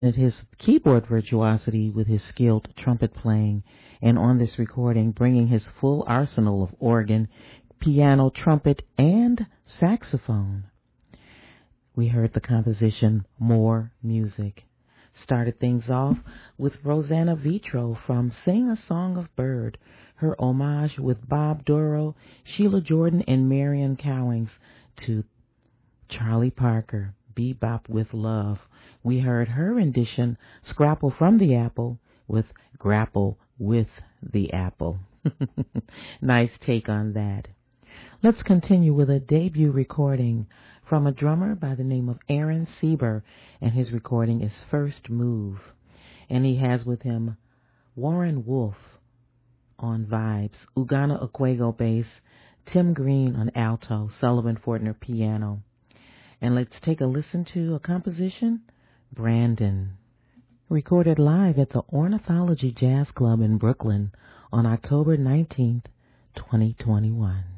his keyboard virtuosity with his skilled trumpet playing, and on this recording bringing his full arsenal of organ, piano, trumpet, and saxophone. We heard the composition More Music. Started things off with Rosanna Vitro from Sing a Song of Bird, her homage with Bob Dorough, Sheila Jordan, and Marion Cowings to Charlie Parker, Bebop with Love. We heard her rendition, Scrapple from the Apple, with Grapple with the Apple. Nice take on that. Let's continue with a debut recording from a drummer by the name of Aaron Sieber, and his recording is First Move. And he has with him Warren Wolf on vibes, Ugana Okwego bass, Tim Green on alto, Sullivan Fortner piano. And let's take a listen to a composition, Brandon, recorded live at the Ornithology Jazz Club in Brooklyn on October 19th, 2021.